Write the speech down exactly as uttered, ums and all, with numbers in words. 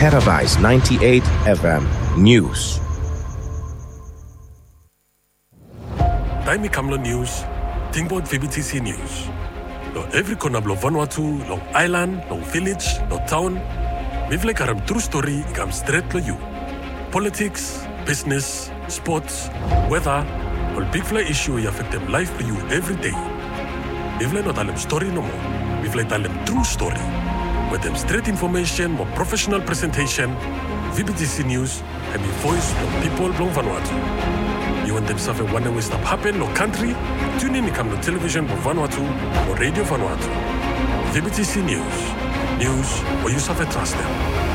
Petabytes ninety-eight F M News. Taimi Kamlo News, Tingbot V B T C News. Lo every corner blo Vanuatu, long island, long village, long town. Mivle karam true story ikam straight to you. Politics, business, sports, weather, all big fly issue y affect them life for you every day. Mivle not alem story no more. Mivle alem true story. With them straight information, more professional presentation, V B T C News, and the voice of people from Vanuatu. You want them suffer one way stop happen no country? Tune in to come to television for Vanuatu or radio Vanuatu. V B T C News. News where you suffer trust them.